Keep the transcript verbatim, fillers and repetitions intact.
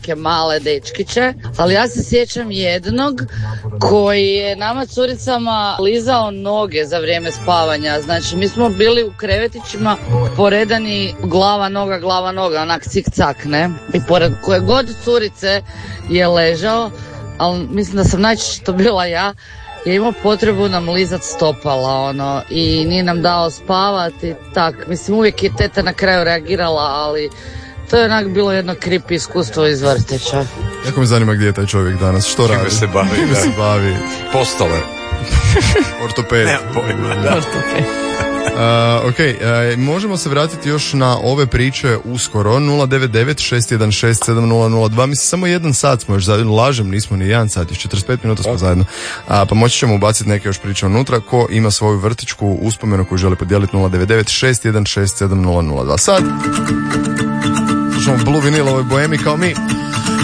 neke male dečkiće, ali ja se sjećam jednog koji je nama curicama lizao noge za vrijeme spavanja. Znači, mi smo bili u krevetićima poredani glava, noga, glava, noga, onak cik-cak, ne? I pored koje god curice je ležao, ali mislim da sam najčešće to bila ja, je imao potrebu nam lizat stopala, ono, i nije nam dao spavati, tak, mislim, uvijek je teta na kraju reagirala, ali to je onak bilo jedno creepy iskustvo iz vrtića. Jako me zanima gdje je taj čovjek danas, što Čime radi? se bavi, Čime da. se bavi? Postole. Ortoped. Nema pojma, da. Uh, ok, uh, možemo se vratiti još na ove priče uskoro. Nula devet devet šest jedan šest sedam nula nula dva. Mislim, samo jedan sat smo još zajedno. Lažem, nismo ni jedan sat, još četrdeset pet minuta smo zajedno. A, pa moći ćemo ubaciti neke još priče unutra. Ko ima svoju vrtićku uspomenu koju želi podijeliti, nula devet devet šest jedan šest sedam nula nula dva. Sad slušamo Blue Vinyl, ovoj bohemi kao mi.